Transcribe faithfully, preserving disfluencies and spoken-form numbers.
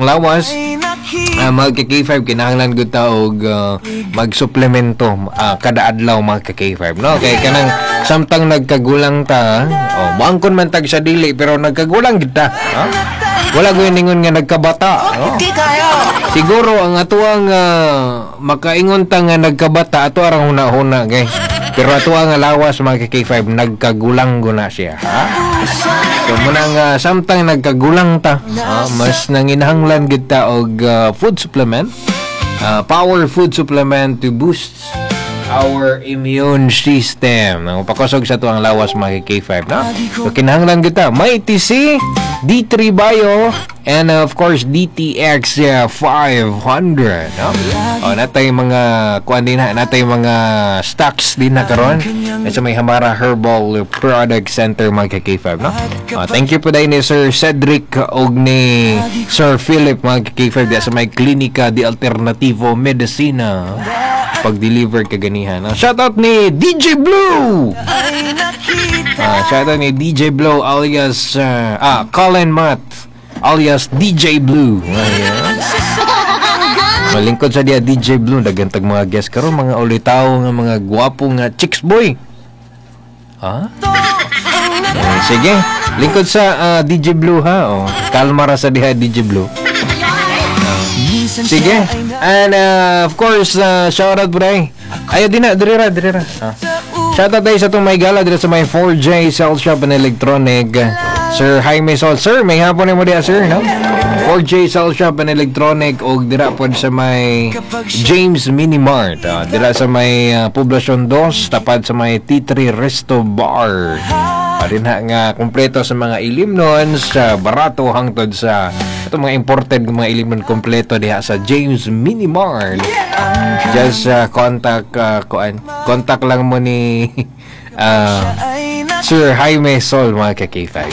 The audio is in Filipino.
lawas. Uh, mga K five kinahanglan gud ta og uh, magsuplemento uh, kada adlaw mga K five, no? Kay kanang samtang nagkagulang ta, oh, buangkon man tag sa dili pero nagkagulang gid ta, ha? Wala ko ningon nga nagkabata, no? Siguro ang atuang uh, makaingon ta nga nagkabata ato arang huna-huna, guys. Pero ato nga lawas mga K five nagkagulang guna siya, ha? So muna nga samtang nagkagulang ta, uh, mas nanginahanglan gid ta og uh, food supplement, uh, power food supplement to boost our immune system. Nang pakosog sa to ang lawas mga K five, no? So kinahanglan gid ta may T C, D three Bio, and uh, of course D T X uh, five hundred, no? O natay mga kuan din na, natay mga stocks din na karon sa may Hamara Herbal Product Center mga K five, no? Uh, thank you po dahil ni Sir Cedric og ni Sir Philip mga K five sa may Klinika di Alternativo Medicina pag-deliver kaganihan. Uh, shoutout ni D J Blue! Uh, shoutout ni D J Blue alias uh, ah, Colin Matt alias D J Blue. Ayan. Malingkod sa dia D J Blue, dagantag mga guest karon mga ulitaw nga mga gwapo nga chicks boy. Ha? Uh, sige, lingkod sa uh, D J Blue ha. Oh, kalma ra sa diha D J Blue. Sige. And uh, of course, uh, shoutout po dahil. Ayaw din na, dirira, dirira. Ah. Shoutout dahil sa itong may gala dito sa may four J Cell Shop and Electronic. Sir Jaime Sol. Sir, may hapon mo diya, sir, no? four J Cell Shop and Electronic o dira po sa may James Minimart. Uh, dira sa may uh, Poblacion two, tapad sa may T three Resto Bar. Parin ha nga kompleto sa mga ilim nun, sa barato hangtod sa ito mga imported mga ilim nun kompleto diha sa James Minimart. Just uh, contact uh, kuan, contact lang mo ni uh, Sir Jaime Sol mga K five.